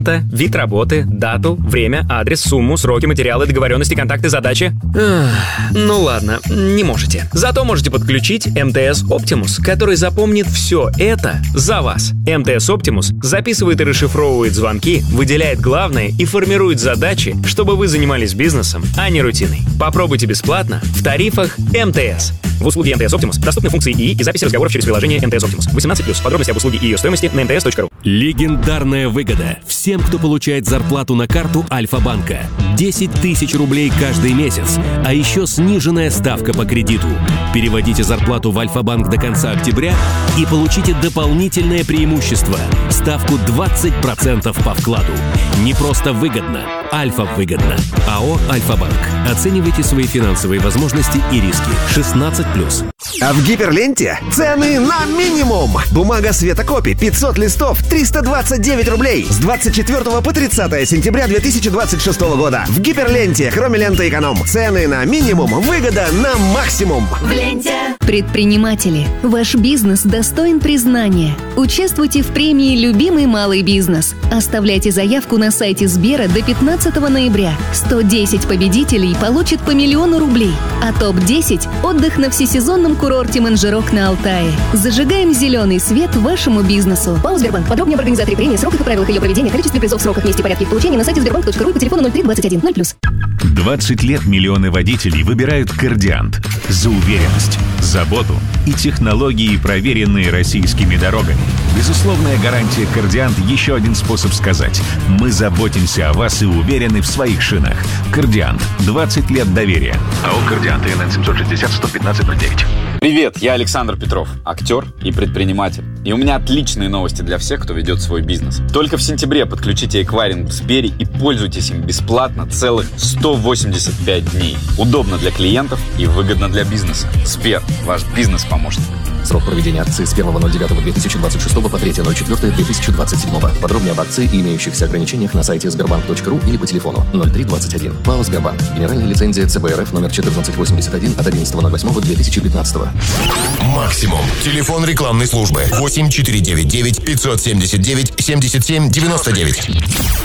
вид работы, дату, время, адрес, сумму, сроки, материалы, договоренности, контакты, задачи. Ну ладно, не можете. Зато можете подключить МТС Optimus, который запомнит все это за вас. МТС Optimus записывает и расшифровывает звонки, выделяет главное и формирует задачи, чтобы вы занимались бизнесом, а не рутиной. Попробуйте бесплатно в тарифах МТС. В услуге МТС Optimus доступны функции ИИ и записи разговоров через приложение МТС Optimus. 18+. Подробности об услуге и ее стоимости на mts.ru. Легендарная выгода всем, кто получает зарплату на карту Альфа-банка. 10 тысяч рублей каждый месяц, а еще сниженная ставка по кредиту. Переводите зарплату в Альфа-банк до конца октября и получите дополнительное преимущество – ставку 20% по вкладу. Не просто выгодно, Альфа-выгодно. АО «Альфа-банк». Оценивайте свои финансовые возможности и риски. 16+. А в Гиперленте цены на минимум. Бумага Светокопи 500 листов 329 рублей с 24 по 30 сентября 2026 года. В Гиперленте, кроме ленты эконом, цены на минимум, выгода на максимум. В ленте. Предприниматели, ваш бизнес достоин признания. Участвуйте в премии «Любимый малый бизнес». Оставляйте заявку на сайте Сбера до 15 ноября. 110 победителей получат по 1 000 000 рублей. А топ-10 – отдых на всесезонном курорте Манжирок на Алтае. Зажигаем зеленый свет вашему бизнесу. ПАО «Сбербанк». Подробнее об организаторе премии, сроках и правилах ее проведения, количестве призов, сроках, месте и порядке их получения на сайте sberbank.ru и по телефону 03 21 0+. 20 лет миллионы водителей выбирают «Кордиант» за уверенность, заботу и технологии, проверенные российскими дорогами. Безусловная гарантия «Кордиант» — еще один способ сказать: мы заботимся о вас и уверены в своих шинах. «Кордиант» — 20 лет доверия. АО «Кордиант», ИНН 760 115 09. Привет, я Александр Петров, актер и предприниматель. И у меня отличные новости для всех, кто ведет свой бизнес. Только в сентябре подключите эквайринг в Сбере и пользуйтесь им бесплатно целых 185 дней. Удобно для клиентов и выгодно для бизнеса. Сбер, ваш бизнес-помощник. Срок проведения акции с 1.09.2026 по 3.04.2027. Подробнее об акции и имеющихся ограничениях на сайте sberbank.ru или по телефону 0321. ПАО «Сбербанк». Генеральная лицензия ЦБРФ номер 1481 от 11.08.2015. Максимум. Телефон рекламной службы 8499 579 77 99.